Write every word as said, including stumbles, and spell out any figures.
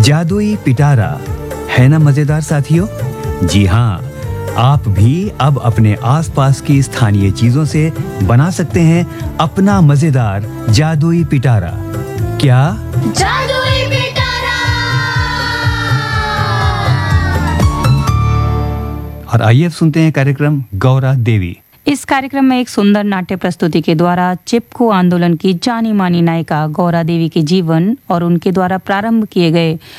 जादुई पिटारा है ना मजेदार साथियों? जी हाँ, आप भी अब अपने आसपास की स्थानीय चीजों से बना सकते हैं अपना मजेदार जादुई पिटारा। क्या? जादुई पिटारा। और आइए अब सुनते हैं कार्यक्रम गौरा देवी। इस कार्यक्रम में एक सुंदर नाट्य प्रस्तुति के द्वारा चिपको आंदोलन की जानी मानी नायिका गौरा देवी के जीवन और उनके द्वारा प्रारंभ किए गए